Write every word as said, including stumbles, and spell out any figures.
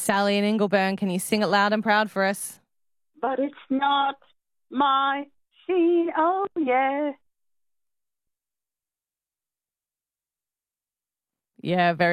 Sally in Ingleburn, can you sing it loud and proud for us? But it's not my scene, oh yeah. Yeah, very